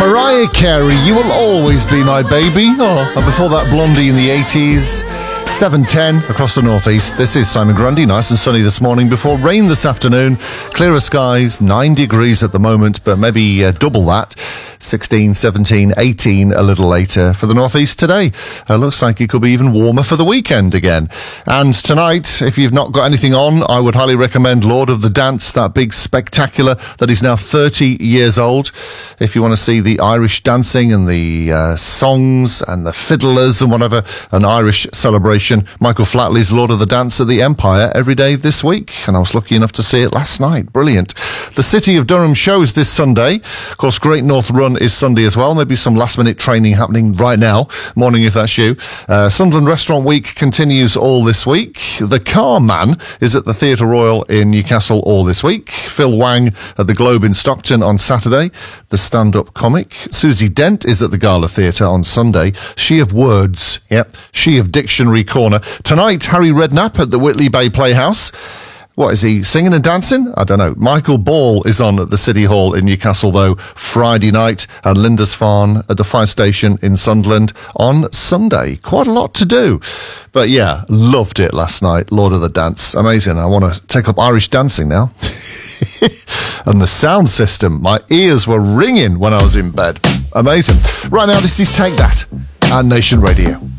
Mariah Carey, You Will Always Be My Baby. Oh, and before that, Blondie in the 80s. 7:10 across the northeast. This is Simon Grundy. Nice and sunny this morning before rain this afternoon. Clearer skies, 9 degrees at the moment, but maybe double that. 16, 17, 18 a little later for the northeast today. Looks like it could be even warmer for the weekend again. And tonight, if you've not got anything on, I would highly recommend Lord of the Dance, that big spectacular that is now 30 years old. If you want to see the Irish dancing and the songs and the fiddlers and whatever, an Irish celebration. Michael Flatley's Lord of the Dance at the Empire every day this week, and I was lucky enough to see it last night. Brilliant. The City of Durham show is this Sunday. Of course, Great North Run is Sunday as well. Maybe some last-minute training happening right now. Morning if that's you. Sunderland Restaurant Week continues all this week. The Car Man is at the Theatre Royal in Newcastle all this week. Phil Wang at the Globe in Stockton on Saturday. The stand-up comic. Susie Dent is at the Gala Theatre on Sunday. She of Words. Yep. She of Dictionary Corner. Tonight, Harry Redknapp at the Whitley Bay Playhouse. What is he, singing and dancing? I don't know. Michael Ball is on at the City Hall in Newcastle, though, Friday night, and Lindisfarne at the Fire Station in Sunderland on Sunday. Quite a lot to do. But yeah, loved it last night. Lord of the Dance. Amazing. I want to take up Irish dancing now. And the sound system. My ears were ringing when I was in bed. Amazing. Right now, this is Take That and Nation Radio.